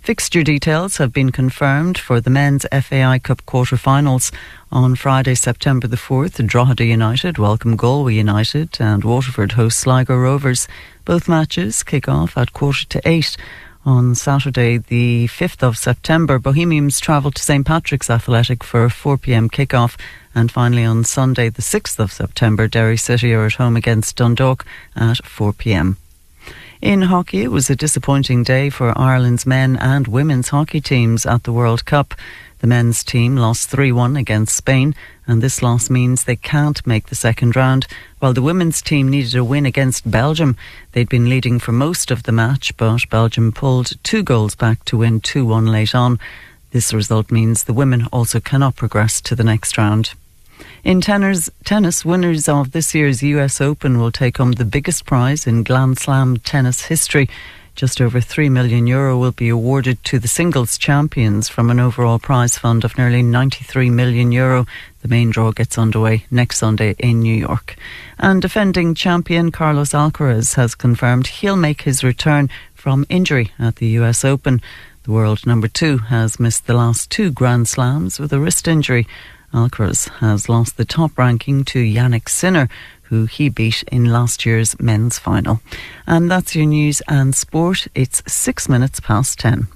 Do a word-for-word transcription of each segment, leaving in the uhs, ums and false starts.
Fixture details have been confirmed for the men's F A I Cup quarter-finals. On Friday, September the fourth, Drogheda United welcome Galway United and Waterford host Sligo Rovers. Both matches kick off at quarter to eight. On Saturday, the fifth of September, Bohemians travel to St Patrick's Athletic for a four p.m. kick-off. And finally on Sunday, the sixth of September, Derry City are at home against Dundalk at four p.m. In hockey, it was a disappointing day for Ireland's men and women's hockey teams at the World Cup. The men's team lost three one against Spain, and this loss means they can't make the second round, while the women's team needed a win against Belgium. They'd been leading for most of the match, but Belgium pulled two goals back to win two one late on. This result means the women also cannot progress to the next round. In tennis, tennis, winners of this year's U S Open will take home the biggest prize in Grand Slam tennis history. Just over three million euro will be awarded to the singles champions from an overall prize fund of nearly ninety-three million euro. The main draw gets underway next Sunday in New York. And defending champion Carlos Alcaraz has confirmed he'll make his return from injury at the U S Open. The world number two has missed the last two Grand Slams with a wrist injury. Alcaraz has lost the top ranking to Yannick Sinner, who he beat in last year's men's final. And that's your news and sport. It's six minutes past ten.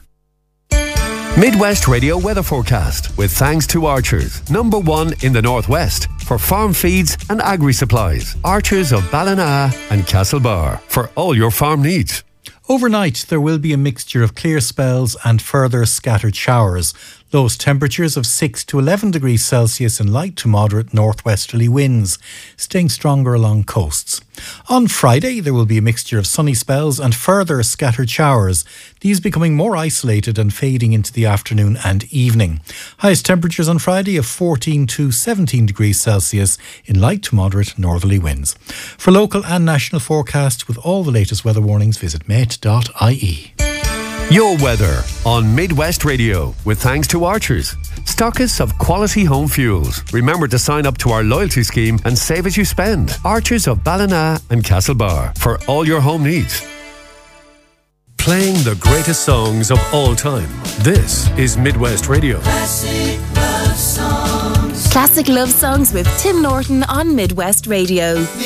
Midwest Radio weather forecast with thanks to Archers, number one in the Northwest for farm feeds and agri-supplies. Archers of Ballina and Castlebar for all your farm needs. Overnight, there will be a mixture of clear spells and further scattered showers. Lowest temperatures of six to eleven degrees Celsius and light to moderate northwesterly winds, staying stronger along coasts. On Friday, there will be a mixture of sunny spells and further scattered showers, these becoming more isolated and fading into the afternoon and evening. Highest temperatures on Friday of fourteen to seventeen degrees Celsius in light to moderate northerly winds. For local and national forecasts with all the latest weather warnings, visit met dot I E. Your weather on Midwest Radio with thanks to Archers, stockists of quality home fuels. Remember to sign up to our loyalty scheme and save as you spend. Archers of Ballina and Castlebar for all your home needs. Playing the greatest songs of all time. This is Midwest Radio. Classic love songs. Classic love songs with Tim Norton on Midwest Radio.